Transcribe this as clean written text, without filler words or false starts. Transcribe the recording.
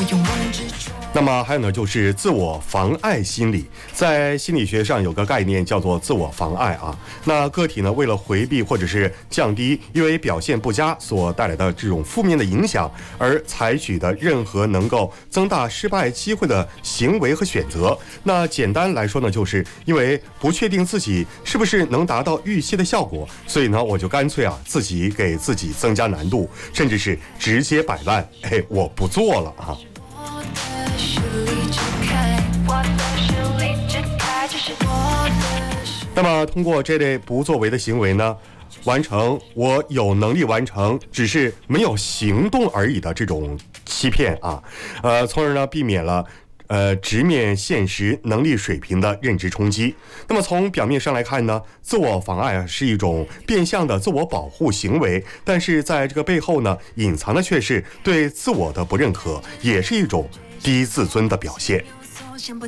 那么还有呢，就是自我妨碍心理。在心理学上有个概念叫做自我妨碍啊。那个体呢，为了回避或者是降低因为表现不佳所带来的这种负面的影响，而采取的任何能够增大失败机会的行为和选择。那简单来说呢，就是因为不确定自己是不是能达到预期的效果，所以呢，我就干脆自己给自己增加难度，甚至是直接摆烂，我不做了啊。那么通过这类不作为的行为呢，完成我有能力完成，只是没有行动而已的这种欺骗啊，从而呢避免了直面现实能力水平的认知冲击。那么从表面上来看呢，自我妨碍是一种变相的自我保护行为，但是在这个背后呢，隐藏的却是对自我的不认可，也是一种低自尊的表现。